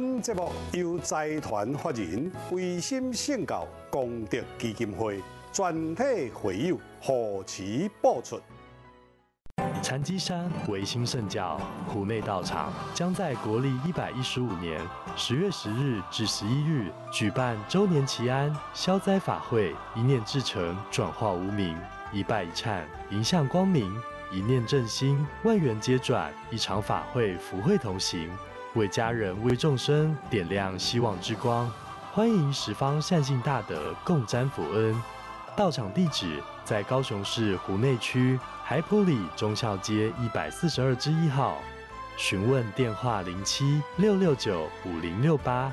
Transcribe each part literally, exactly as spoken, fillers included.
本节目由财团法人维心圣教功德基金会全体会友护持播出。 禅机山维新圣教湖内道场将在国历一百一十五年十月十日至十一日举办周年祈安消灾法会，一念至诚，转化无明，一拜一忏，迎向光明，一念正心，万缘皆转。一场法会，福慧同行，为家人为众生点亮希望之光。欢迎十方善信大德共沾福恩。道场地址在高雄市湖内区海埔里忠孝街一百四十二之一号，询问电话零七六六九五零六八。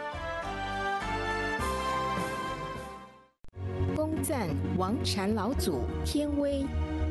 恭赞王禅老祖天威。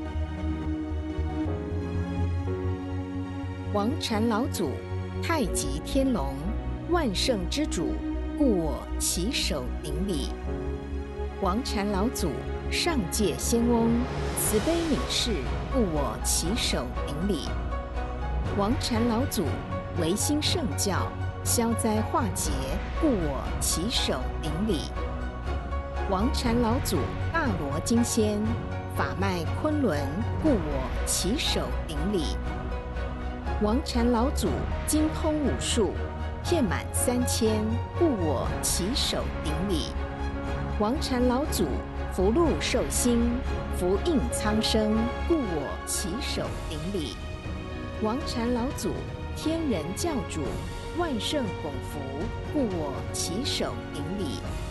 王禅老祖太极天龙，万圣之主，故我起手顶礼。王禅老祖上界仙翁，慈悲悯世，故我起手顶礼。王禅老祖维新圣教，消灾化解，故我起手顶礼。王禅老祖大罗金仙，法脉昆仑，故我起手顶礼。王禅老祖精通武术，遍满三千，故我起手顶礼。王禅老祖福禄寿星，福应苍生，故我起手顶礼。王禅老祖天人教主，万圣拱福，故我起手顶礼。